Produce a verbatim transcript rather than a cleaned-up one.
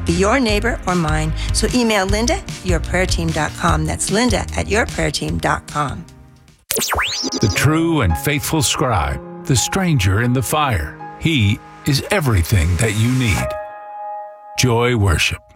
be your neighbor or mine. So email Linda at your prayer team dot com. That's Linda at your prayer team dot com. The true and faithful scribe, the stranger in the fire. He is everything that you need. Joy Worship.